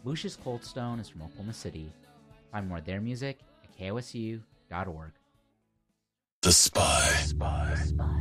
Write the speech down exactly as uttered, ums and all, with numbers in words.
Lucius Coldstone is from Oklahoma City. Find more of their music at K O S U dot org. The Spy. The Spy. The Spy.